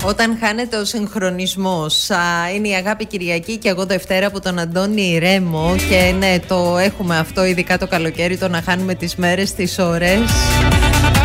Όταν χάνεται ο συγχρονισμός. Είναι η Αγάπη Κυριακή και εγώ Δευτέρα από τον Αντώνη Ρέμο. Και ναι, το έχουμε αυτό, ειδικά το καλοκαίρι, το να χάνουμε τις μέρες, τις ώρες.